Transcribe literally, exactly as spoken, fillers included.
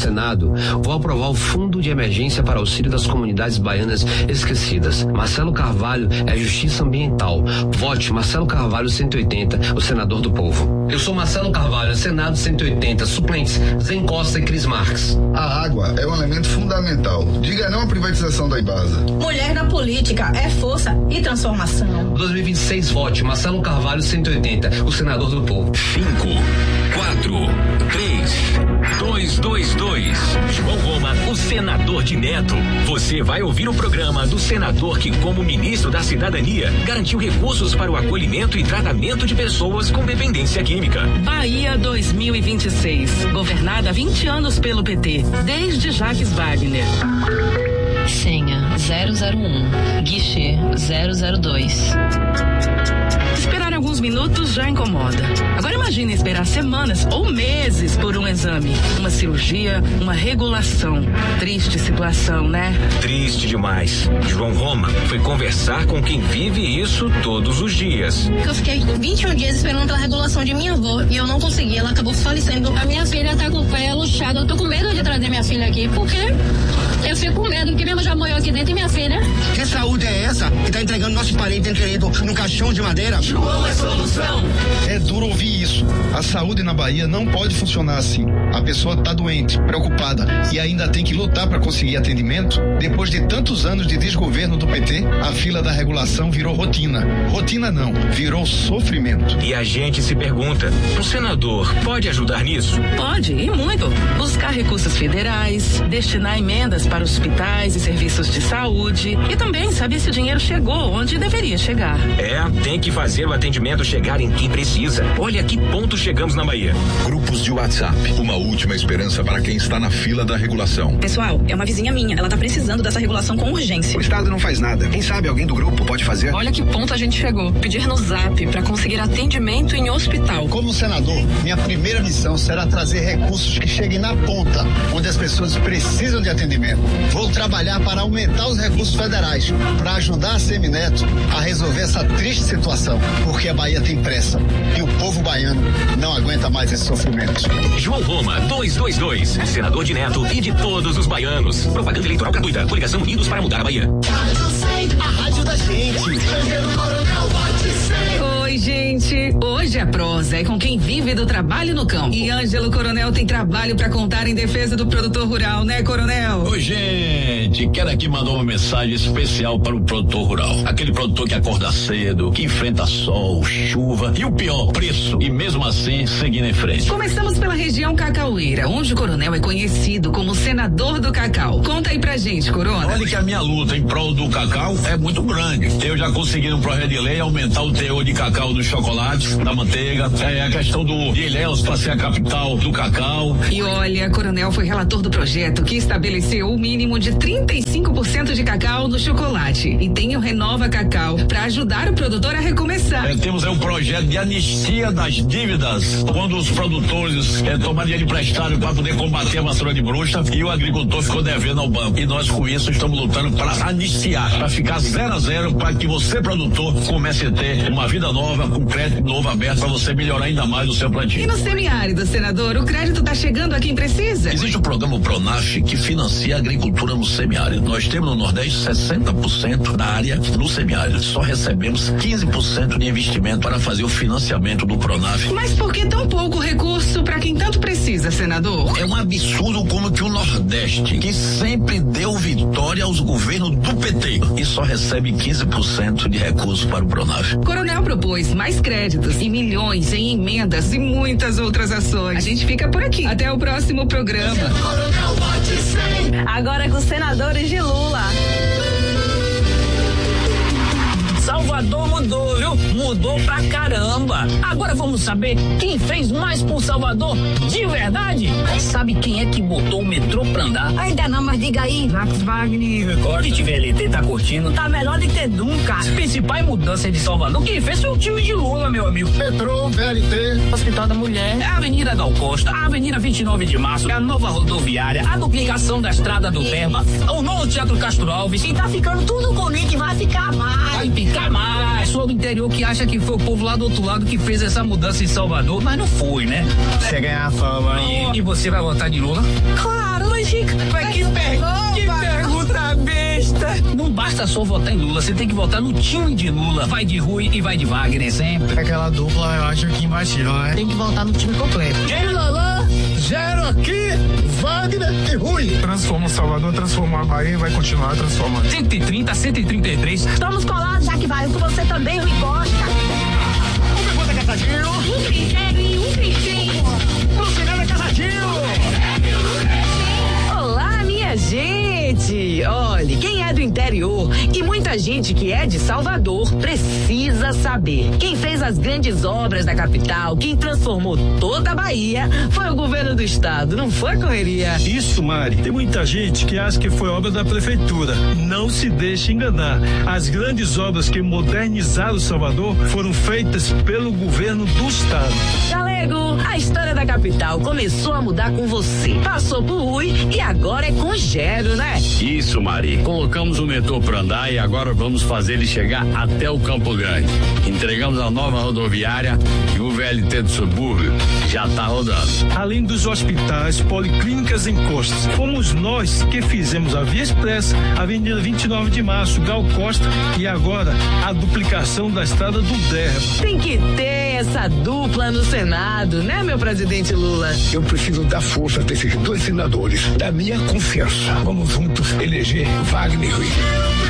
Senado, vou aprovar o Fundo de Emergência para Auxílio das Comunidades Baianas Esquecidas. Marcelo Carvalho é Justiça Ambiental. Vote Marcelo Carvalho cento e oitenta, o senador do povo. Eu sou Marcelo Carvalho, Senado cento e oitenta, suplentes Zen Costa e Cris Marques. A água é um elemento fundamental. Diga não à privatização da Embasa. Mulher na política é força e transformação. dois mil e vinte e seis, vote Marcelo Carvalho cento e oitenta, o senador do povo. cinco, quatro, três, dois, dois, dois. João Roma, o senador de Neto. Você vai ouvir o programa do senador que, como ministro da Cidadania, garantiu recursos para o acolhimento e tratamento de pessoas com dependência química. Bahia dois mil e vinte e seis, governada há vinte anos pelo P T, desde Jacques Wagner. Senha zero zero um, guichê zero zero dois. Esperar alguns minutos já incomoda. Agora imagine esperar semanas ou meses por um exame, uma cirurgia, uma regulação. Triste situação, né? Triste demais. João Roma foi conversar com quem vive isso todos os dias. Eu fiquei vinte e um dias esperando pela regulação de minha avó e eu não consegui, ela acabou falecendo. A minha filha tá com o pé luxado, eu tô com medo de trazer minha filha aqui, porque eu fico com medo, porque mesmo já morreu aqui dentro e minha filha. Que saúde é essa que tá entregando nosso parente querido no caixão de madeira? João é solução. É duro ouvir isso. A saúde na Bahia não pode funcionar assim. A pessoa tá doente, preocupada e ainda tem que lutar para conseguir atendimento. Depois de tantos anos de desgoverno do P T, a fila da regulação virou rotina. Rotina não, virou sofrimento. E a gente se pergunta, o senador pode ajudar nisso? Pode, e muito. Buscar recursos federais, destinar emendas para hospitais e serviços de saúde e também saber se o dinheiro chegou onde deveria chegar. É, tem que fazer o atendimento chegar em quem precisa. Olha que ponto chegamos na Bahia. Grupos de WhatsApp, uma última esperança para quem está na fila da regulação. Pessoal, é uma vizinha minha, ela tá precisando dessa regulação com urgência. O Estado não faz nada. Quem sabe alguém do grupo pode fazer? Olha que ponto a gente chegou. Pedir no Zap para conseguir atendimento em hospital. Como senador, minha primeira missão será trazer recursos que cheguem na ponta, onde as pessoas precisam de atendimento. Vou trabalhar para aumentar os recursos federais, para ajudar a Semineto a resolver essa triste situação, porque a Bahia tem pressa e o povo baiano não aguenta mais esse sofrimento. João Roma, duzentos e vinte e dois, senador de Neto e de todos os baianos. Propaganda eleitoral gratuita, coligação Unidos para mudar a Bahia. A rádio da gente. Oi, gente. Hoje a prosa é com quem vive do trabalho no campo. E Ângelo Coronel tem trabalho para contar em defesa do produtor rural, né, Coronel? Oi, gente. Quero aqui mandar uma mensagem especial para o produtor rural. Aquele produtor que acorda cedo, que enfrenta sol, chuva e o pior, preço. E mesmo assim, seguindo em frente. Começamos pela região cacaueira, onde o Coronel é conhecido como senador do cacau. Conta aí pra gente, Corona. Olha que a minha luta em prol do cacau é muito grande. Eu já consegui no projeto de lei aumentar o teor de cacau dos chocolates, da manteiga, é a questão do de Ilhéus para ser a capital do cacau. E olha, Coronel foi relator do projeto que estabeleceu o mínimo de trinta e cinco por cento de cacau no chocolate. E tem o Renova Cacau para ajudar o produtor a recomeçar. É, temos é um projeto de anistia das dívidas, quando os produtores é, tomaram dinheiro emprestado para poder combater a vassoura de bruxa e o agricultor ficou devendo ao banco. E nós com isso estamos lutando para anistiar, para ficar zero a zero, para que você, produtor, comece a ter uma vida nova, com crédito novo aberto para você melhorar ainda mais o seu plantio. E no semiárido, senador, o crédito está chegando a quem precisa? Existe o programa Pronaf que financia a agricultura no semiárido. Nós temos no Nordeste sessenta por cento da área no semiárido. Só recebemos quinze por cento de investimento para fazer o financiamento do Pronaf. Mas por que tão pouco recurso para quem tanto precisa, senador? É um absurdo como que o Nordeste, que sempre deu vitória aos governos do P T, e só recebe quinze por cento de recursos para o Pronaf. Coronel propôs mais créditos e milhões em emendas e muitas outras ações. A gente fica por aqui. Até o próximo programa. Agora com os senadores de Lula. Salvador mudou, viu? Mudou pra caramba. Agora vamos saber quem fez mais por Salvador de verdade? Sabe quem é que botou o metrô pra andar? Ainda não, mas diga aí. Jacques Wagner. Corte de V L T tá curtindo. Tá melhor do que nunca. As principais mudanças de Salvador, quem fez foi o time de Lula, meu amigo. Metrô, V L T, Hospital da Mulher, a Avenida Gal Costa, a Avenida vinte e nove de março, a nova rodoviária, a duplicação da estrada do Berma, o novo Teatro Castro Alves. E tá ficando tudo bonito e vai ficar mais. Vai Nunca mais. Sou do interior que acha que foi o povo lá do outro lado que fez essa mudança em Salvador, mas não foi, né? Você ganhar a fama aí. E você vai votar de Lula? Claro, mas que, mas que, per- que pergunta besta. Não basta só votar em Lula, você tem que votar no time de Lula. Vai de Rui e vai de Wagner sempre. Aquela dupla eu acho que imbatível, né? Tem que votar no time completo. Quem Lala? Zero aqui, Wagner e Rui. Transforma Salvador, transforma a Bahia e vai continuar transformando. cento e trinta, cento e trinta e três. Estamos colados, já que vai com você também, Rui Costa. Um pergunta casadinho. Um trincheiro e um trincheiro. No cinema casadinho. Olá, minha gente. Olha, quem é do interior e muita gente que é de Salvador precisa saber. Quem fez as grandes obras da capital, quem transformou toda a Bahia, foi o governo do estado, não foi, correria? Isso, Mari. Tem muita gente que acha que foi obra da prefeitura. Não se deixe enganar. As grandes obras que modernizaram Salvador foram feitas pelo governo do estado. Galego, a história da capital começou a mudar com você. Passou por Rui e agora é com Gero, né? Isso, Mari. Colocamos o metrô para andar e agora vamos fazer ele chegar até o Campo Grande. Entregamos a nova rodoviária e o V L T do subúrbio já está rodando. Além dos hospitais, policlínicas e encostas, fomos nós que fizemos a Via Expressa, a Avenida vinte e nove de março, Gal Costa e agora a duplicação da estrada do Derba. Tem que ter essa dupla no Senado, né, meu presidente Lula? Eu preciso dar força desses dois senadores, da minha confiança. Vamos juntos eleger Wagner e Rui.